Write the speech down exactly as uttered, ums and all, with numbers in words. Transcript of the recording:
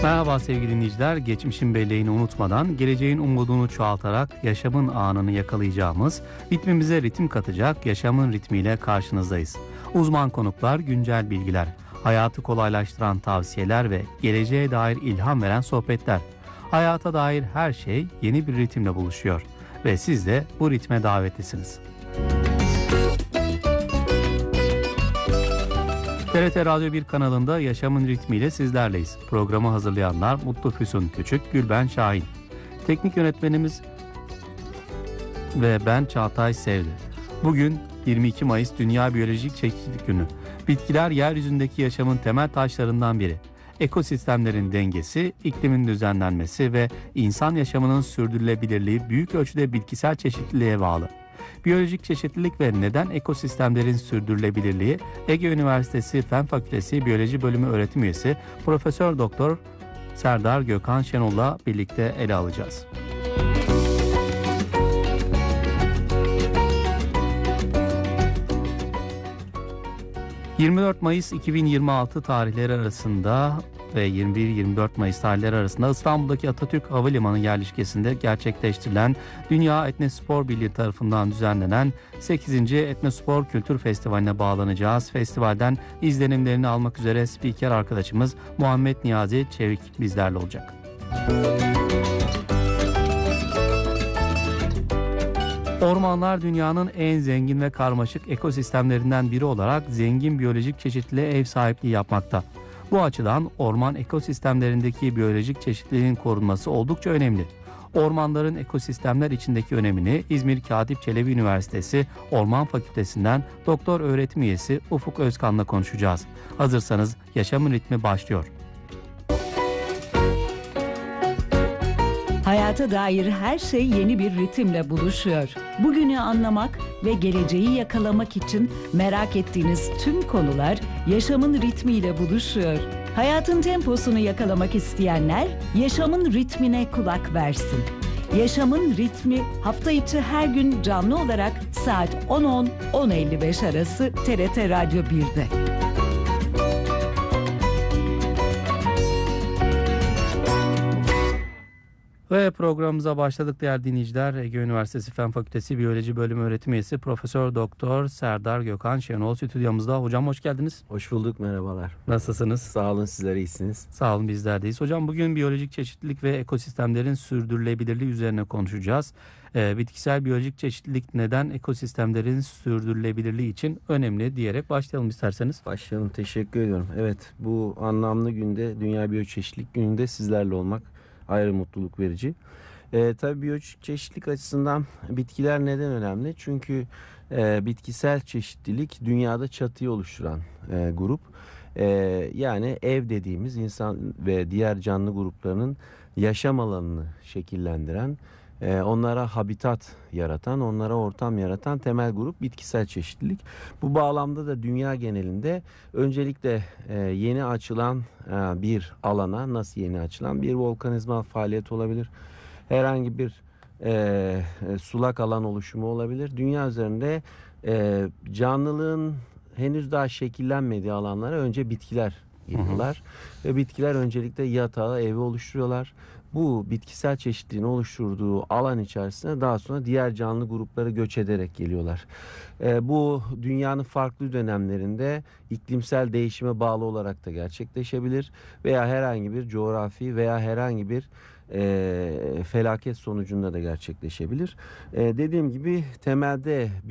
Merhaba sevgili dinleyiciler, geçmişin belleğini unutmadan, geleceğin umudunu çoğaltarak yaşamın anını yakalayacağımız, ritmimize ritim katacak yaşamın ritmiyle karşınızdayız. Uzman konuklar, güncel bilgiler, hayatı kolaylaştıran tavsiyeler ve geleceğe dair ilham veren sohbetler. Hayata dair her şey yeni bir ritimle buluşuyor ve siz de bu ritme davetlisiniz. T R T Radyo bir kanalında Yaşamın Ritmiyle sizlerleyiz. Programı hazırlayanlar Mutlu Füsun Küçük, Gülben Şahin. Teknik yönetmenimiz ve ben Çağatay Sevdi. Bugün yirmi iki Mayıs Dünya Biyolojik Çeşitlilik Günü. Bitkiler yeryüzündeki yaşamın temel taşlarından biri. Ekosistemlerin dengesi, iklimin düzenlenmesi ve insan yaşamının sürdürülebilirliği büyük ölçüde bitkisel çeşitliliğe bağlı. Biyolojik çeşitlilik ve neden ekosistemlerin sürdürülebilirliği, Ege Üniversitesi Fen Fakültesi Biyoloji Bölümü öğretim üyesi Profesör Doktor Serdar Gökhan Şenol'la birlikte ele alacağız. yirmi dört Mayıs iki bin yirmi altı tarihleri arasında ve yirmi bir yirmi dört Mayıs tarihleri arasında İstanbul'daki Atatürk Havalimanı yerleşkesinde gerçekleştirilen Dünya Etnospor Birliği tarafından düzenlenen sekizinci Etnospor Kültür Festivali'ne bağlanacağız. Festivalden izlenimlerini almak üzere spiker arkadaşımız Muhammed Niyazi Çevik bizlerle olacak. Ormanlar dünyanın en zengin ve karmaşık ekosistemlerinden biri olarak zengin biyolojik çeşitliliğe ev sahipliği yapmakta. Bu açıdan orman ekosistemlerindeki biyolojik çeşitliliğin korunması oldukça önemli. Ormanların ekosistemler içindeki önemini İzmir Katip Çelebi Üniversitesi Orman Fakültesinden doktor öğretim üyesi Ufuk Özkan'la konuşacağız. Hazırsanız Yaşamın Ritmi başlıyor. Hayata dair her şey yeni bir ritimle buluşuyor. Bugünü anlamak ve geleceği yakalamak için merak ettiğiniz tüm konular yaşamın ritmiyle buluşuyor. Hayatın temposunu yakalamak isteyenler yaşamın ritmine kulak versin. Yaşamın ritmi hafta içi her gün canlı olarak saat on on on elli beş arası T R T Radyo bir'de. Ve programımıza başladık değerli dinleyiciler. Ege Üniversitesi Fen Fakültesi Biyoloji Bölümü öğretim üyesi Profesör Doktor Serdar Gökhan Şenol stüdyomuzda. Hocam hoş geldiniz. Hoş bulduk, merhabalar. Nasılsınız? Sağ olun, sizler iyisiniz. Sağ olun, bizler deyiz. Hocam bugün biyolojik çeşitlilik ve ekosistemlerin sürdürülebilirliği üzerine konuşacağız. Ee, bitkisel biyolojik çeşitlilik neden ekosistemlerin sürdürülebilirliği için önemli diyerek başlayalım isterseniz. Başlayalım, teşekkür ediyorum. Evet, bu anlamlı günde, Dünya Biyoçeşitlilik Günü'nde sizlerle olmak ayrı mutluluk verici. Ee, tabii biyoçeşitlilik açısından bitkiler neden önemli? Çünkü e, bitkisel çeşitlilik dünyada çatıyı oluşturan e, grup. E, yani ev dediğimiz insan ve diğer canlı gruplarının yaşam alanını şekillendiren, e, onlara habitat yaratan, onlara ortam yaratan temel grup bitkisel çeşitlilik. Bu bağlamda da dünya genelinde öncelikle e, yeni açılan e, bir alana, nasıl yeni açılan bir volkanizmal faaliyet olabilir, herhangi bir e, e, sulak alan oluşumu olabilir. Dünya üzerinde e, canlılığın henüz daha şekillenmediği alanlara önce bitkiler giriyorlar. Ve bitkiler öncelikle yatağı, evi oluşturuyorlar. Bu bitkisel çeşitliliğin oluşturduğu alan içerisinde daha sonra diğer canlı grupları göç ederek geliyorlar. E, bu dünyanın farklı dönemlerinde iklimsel değişime bağlı olarak da gerçekleşebilir veya herhangi bir coğrafi veya herhangi bir e, felaket sonucunda da gerçekleşebilir. E, dediğim gibi temelde